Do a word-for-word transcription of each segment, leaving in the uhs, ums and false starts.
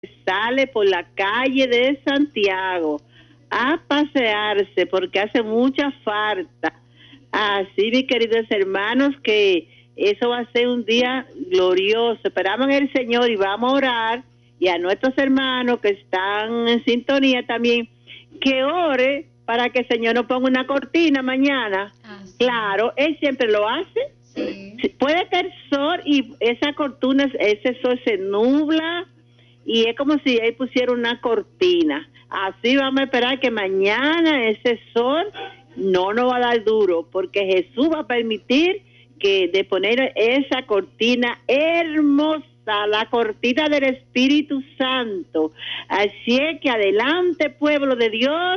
sale por la calle de Santiago a pasearse porque hace mucha falta. Así, mis queridos hermanos, que eso va a ser un día glorioso. Esperamos en el Señor y vamos a orar, y a nuestros hermanos que están en sintonía también, que ore para que el Señor nos ponga una cortina mañana. Ah, sí. Claro, Él siempre lo hace. Sí. Puede caer sol y esa cortina, ese sol se nubla y es como si Él pusiera una cortina. Así vamos a esperar que mañana ese sol no nos va a dar duro, porque Jesús va a permitir que de poner esa cortina hermosa, la cortina del Espíritu Santo. Así es que adelante, pueblo de Dios,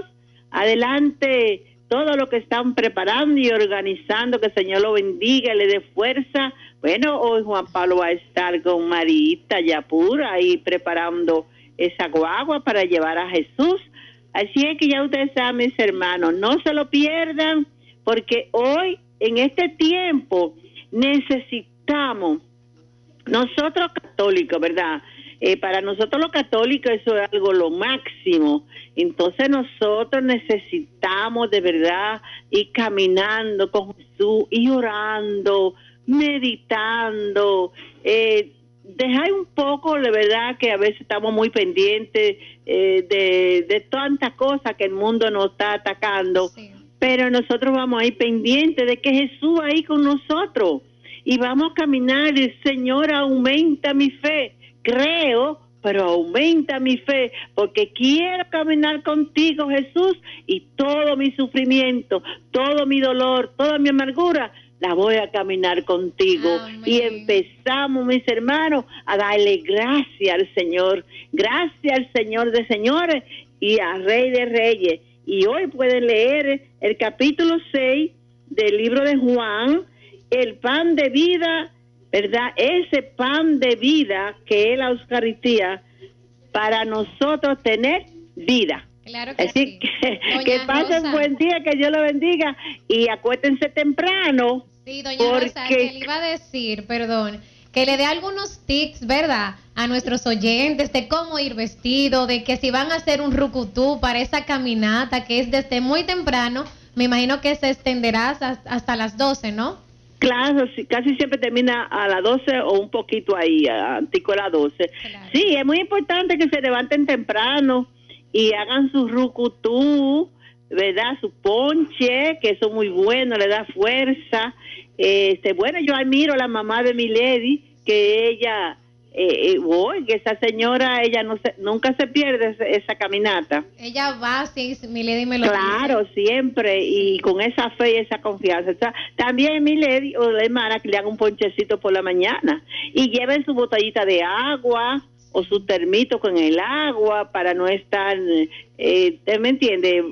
adelante todo lo que están preparando y organizando, que el Señor lo bendiga y le dé fuerza. Bueno, hoy Juan Pablo va a estar con Marita Yapura ahí preparando esa guagua para llevar a Jesús. Así es que ya ustedes saben, mis hermanos, no se lo pierdan, porque hoy, en este tiempo, necesitamos, nosotros católicos, ¿verdad? Eh, para nosotros los católicos eso es algo lo máximo. Entonces nosotros necesitamos de verdad ir caminando con Jesús, y orando, meditando, eh, dejar un poco, de verdad, que a veces estamos muy pendientes eh, de, de tantas cosas que el mundo nos está atacando, sí. Pero nosotros vamos a ir pendientes de que Jesús va ahí con nosotros, y vamos a caminar. Y Señor, aumenta mi fe. Creo, pero aumenta mi fe, porque quiero caminar contigo, Jesús, y todo mi sufrimiento, todo mi dolor, toda mi amargura, la voy a caminar contigo. Amén. Y empezamos, mis hermanos, a darle gracias al Señor, gracias al Señor de señores y al Rey de reyes. Y hoy pueden leer el capítulo seis del libro de Juan, el pan de vida, ¿verdad? Ese pan de vida que es la Eucaristía, para nosotros tener vida. Claro que Así sí. que, Doña que pasen Rosa. Buen día, que Dios lo bendiga, y acuérdense temprano. Sí, doña porque... Rosa, que le iba a decir, perdón, que le dé algunos tips, ¿verdad?, a nuestros oyentes de cómo ir vestido, de que si van a hacer un rucutú para esa caminata que es desde muy temprano, me imagino que se extenderá hasta, hasta las doce, ¿no? Claro, sí, casi siempre termina a las doce o un poquito ahí, antico a las doce. Claro. Sí, es muy importante que se levanten temprano y hagan su rucutú, ¿verdad? Su ponche, que eso es muy bueno, le da fuerza. Este, bueno, yo admiro a la mamá de mi lady, que ella, eh, eh, oh, que esa señora, ella no se, nunca se pierde esa, esa caminata. Ella va, sí, mi lady me lo Claro, dice. siempre, y con esa fe y esa confianza. O sea, también mi lady o la hermana que le haga un ponchecito por la mañana, y lleven su botellita de agua o su termito con el agua para no estar, eh, ¿usted me entiende?,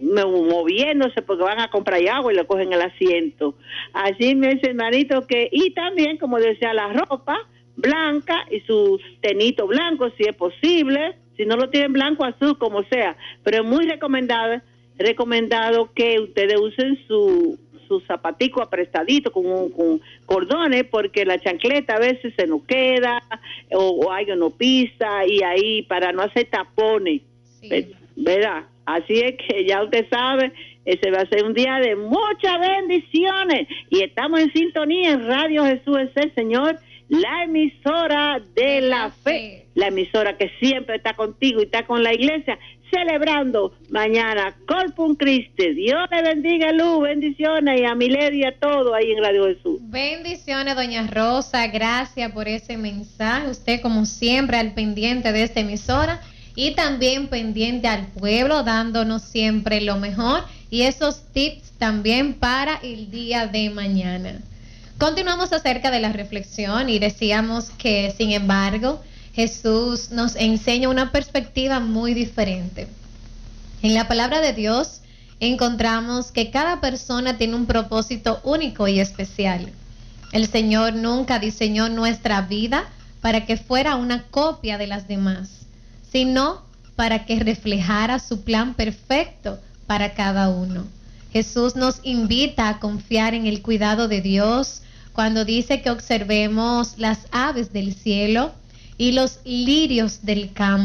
moviéndose porque van a comprar agua y le cogen el asiento. Así me dice, hermanito, que, y también, como decía, la ropa blanca y su tenito blanco, si es posible. Si no lo tienen blanco, azul, como sea. Pero es muy recomendado, recomendado que ustedes usen su su zapatico aprestadito con, un, con cordones, porque la chancleta a veces se nos queda o, o alguien no pisa, y ahí para no hacer tapones, sí. ¿Verdad? Así es que ya usted sabe, ese va a ser un día de muchas bendiciones, y estamos en sintonía en Radio Jesús es el Señor, la emisora de la fe, la emisora que siempre está contigo y está con la iglesia, celebrando mañana Corpus Christi. Dios le bendiga, Luz, bendiciones, y a Milady y a todo ahí en Radio Jesús. Bendiciones, doña Rosa, gracias por ese mensaje. Usted, como siempre, al pendiente de esta emisora y también pendiente al pueblo, dándonos siempre lo mejor y esos tips también para el día de mañana. Continuamos acerca de la reflexión y decíamos que, sin embargo, Jesús nos enseña una perspectiva muy diferente. En la palabra de Dios encontramos que cada persona tiene un propósito único y especial. El Señor nunca diseñó nuestra vida para que fuera una copia de las demás, sino para que reflejara su plan perfecto para cada uno. Jesús nos invita a confiar en el cuidado de Dios cuando dice que observemos las aves del cielo, y los lirios del campo